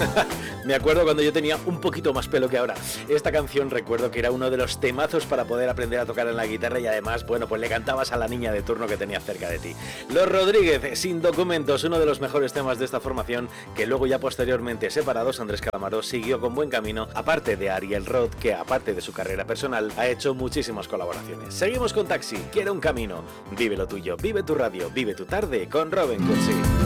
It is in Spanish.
Me acuerdo cuando yo tenía un poquito más pelo que ahora. Esta canción recuerdo que era uno de los temazos para poder aprender a tocar en la guitarra y además, bueno, pues le cantabas a la niña de turno que tenías cerca de ti. Los Rodríguez, Sin Documentos, uno de los mejores temas de esta formación, que luego ya posteriormente separados, Andrés Calamaro siguió con buen camino, aparte de Ariel Roth, que aparte de su carrera personal, ha hecho muchísimas colaboraciones. Seguimos con Taxi, Quiero un camino, vive lo tuyo, vive tu radio, vive tu tarde con Robin Cursi.